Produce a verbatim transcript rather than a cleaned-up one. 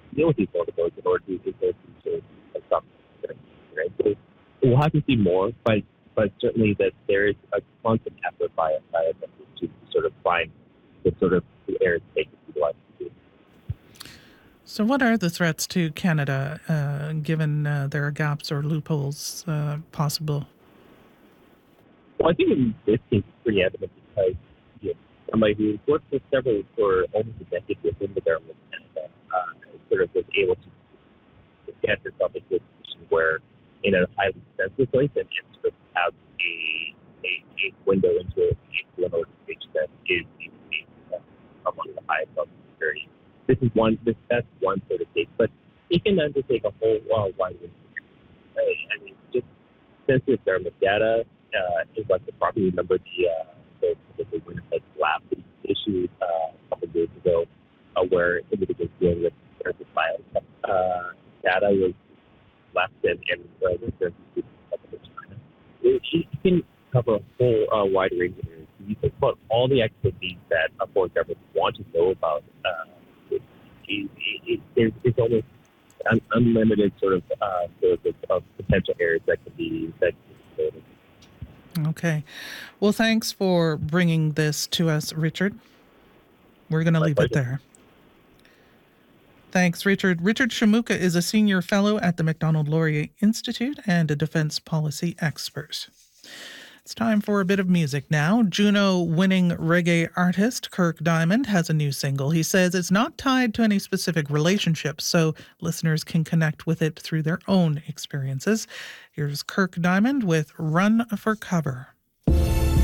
deal with these motorboats in order to to to to stop them, right? So we'll have to see more, but but certainly that there is a constant effort by by investors to sort of find the sort of the areas they can utilize to do. So, what are the threats to Canada, uh, given uh, there are gaps or loopholes uh, possible? Well, I think in this case it's pretty evident because you know, somebody who worked with several for almost a decade within the government of Canada uh, sort of was able to to get herself into a position where, in a highly sensitive place, and, and sort of have a, a, a window into, into an organization that is uh, among the highest level of security. This is one. This that's one sort of case, but it can undertake a whole uh, wide range of things. Right? I mean, just sensitive government data, uh, things like the property number, the uh, the, the Winnipeg lab issued uh, a couple of years ago, uh, where individuals dealing with sensitive files uh, data was less than in uh, research in China. It, it can cover a whole uh, wide range of areas. You think about all the activities that a foreign government want to know about. Uh, it, it, it, it, it's almost un- unlimited sort of uh, the, the, of potential areas that could be that could be Okay. Well, thanks for bringing this to us, Richard. We're going to my leave it pleasure. there. Thanks, Richard. Richard Shamuka is a senior fellow at the Macdonald Laurier Institute and a defense policy expert. It's time for a bit of music now. Juno winning reggae artist Kirk Diamond has a new single. He says it's not tied to any specific relationship, so listeners can connect with it through their own experiences. Here's Kirk Diamond with Run for Cover.